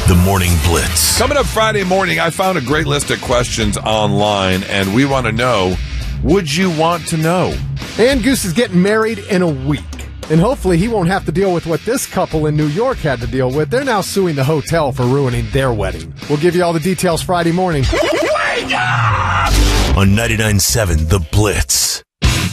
The Morning Blitz. Coming up Friday morning, I found a great list of questions online, and we want to know, would you want to know? And Goose is getting married in a week. And hopefully he won't have to deal with what this couple in New York had to deal with. They're now suing the hotel for ruining their wedding. We'll give you all the details Friday morning. On 99.7 The Blitz.